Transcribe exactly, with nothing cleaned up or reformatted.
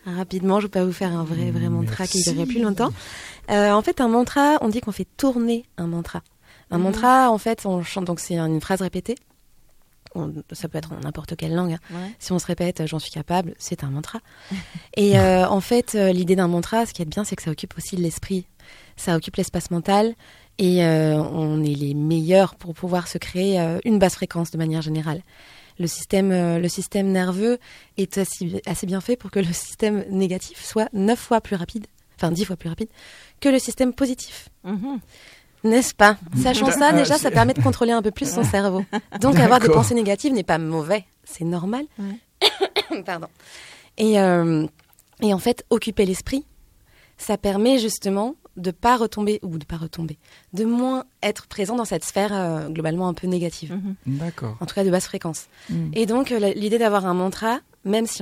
Rapidement, je ne vais pas vous faire un vrai, vrai mantra qui durerait plus longtemps. Euh, en fait, un mantra, on dit qu'on fait tourner un mantra. Un mmh. mantra, en fait, on chante, donc c'est une phrase répétée. On, ça peut être en n'importe quelle langue. Hein. Ouais. Si on se répète, j'en suis capable, c'est un mantra. Et euh, en fait, euh, l'idée d'un mantra, ce qui est bien, c'est que ça occupe aussi l'esprit. Ça occupe l'espace mental. Et euh, on est les meilleurs pour pouvoir se créer euh, une basse fréquence de manière générale. Le système, euh, le système nerveux est assez, assez bien fait pour que le système négatif soit neuf fois plus rapide, enfin dix fois plus rapide, que le système positif. Mm-hmm. N'est-ce pas ? Sachant ça, déjà, ça permet de contrôler un peu plus son cerveau. Donc, avoir des pensées négatives n'est pas mauvais, c'est normal. Ouais. Pardon. Et, euh, et en fait, occuper l'esprit, ça permet justement de pas retomber, ou de pas retomber, de moins être présent dans cette sphère euh, globalement un peu négative. D'accord. En tout cas, de basse fréquence. Mm. Et donc, euh, l'idée d'avoir un mantra, même si